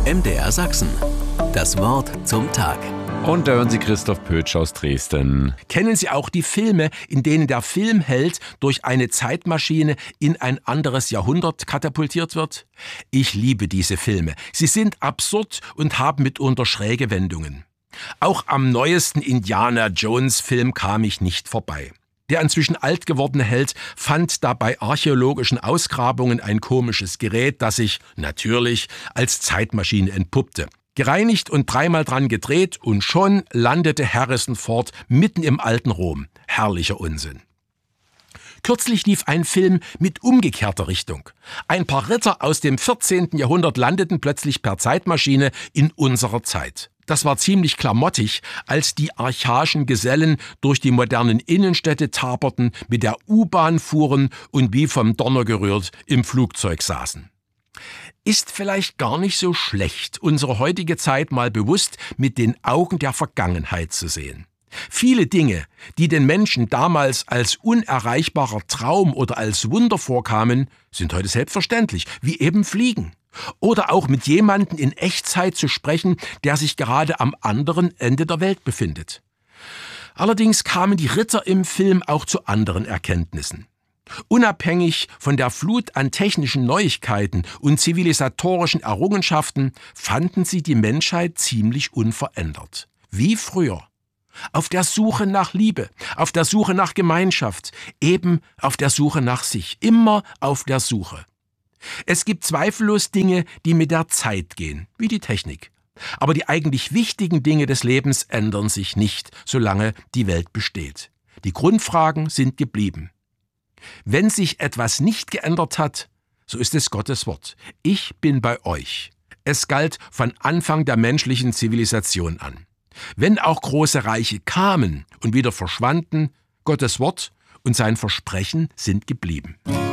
MDR Sachsen. Das Wort zum Tag. Und da hören Sie Christoph Pötsch aus Dresden. Kennen Sie auch die Filme, in denen der Filmheld durch eine Zeitmaschine in ein anderes Jahrhundert katapultiert wird? Ich liebe diese Filme. Sie sind absurd und haben mitunter schräge Wendungen. Auch am neuesten Indiana Jones Film kam ich nicht vorbei. Der inzwischen alt gewordene Held fand da bei archäologischen Ausgrabungen ein komisches Gerät, das sich natürlich als Zeitmaschine entpuppte. Gereinigt und dreimal dran gedreht und schon landete Harrison Ford mitten im alten Rom. Herrlicher Unsinn. Kürzlich lief ein Film mit umgekehrter Richtung. Ein paar Ritter aus dem 14. Jahrhundert landeten plötzlich per Zeitmaschine in unserer Zeit. Das war ziemlich klamottig, als die archaischen Gesellen durch die modernen Innenstädte taperten, mit der U-Bahn fuhren und wie vom Donner gerührt im Flugzeug saßen. Ist vielleicht gar nicht so schlecht, unsere heutige Zeit mal bewusst mit den Augen der Vergangenheit zu sehen. Viele Dinge, die den Menschen damals als unerreichbarer Traum oder als Wunder vorkamen, sind heute selbstverständlich, wie eben Fliegen. Oder auch mit jemandem in Echtzeit zu sprechen, der sich gerade am anderen Ende der Welt befindet. Allerdings kamen die Ritter im Film auch zu anderen Erkenntnissen. Unabhängig von der Flut an technischen Neuigkeiten und zivilisatorischen Errungenschaften fanden sie die Menschheit ziemlich unverändert. Wie früher. Auf der Suche nach Liebe, auf der Suche nach Gemeinschaft, eben auf der Suche nach sich, immer auf der Suche. Es gibt zweifellos Dinge, die mit der Zeit gehen, wie die Technik. Aber die eigentlich wichtigen Dinge des Lebens ändern sich nicht, solange die Welt besteht. Die Grundfragen sind geblieben. Wenn sich etwas nicht geändert hat, so ist es Gottes Wort. Ich bin bei euch. Es galt von Anfang der menschlichen Zivilisation an. Wenn auch große Reiche kamen und wieder verschwanden, Gottes Wort und sein Versprechen sind geblieben.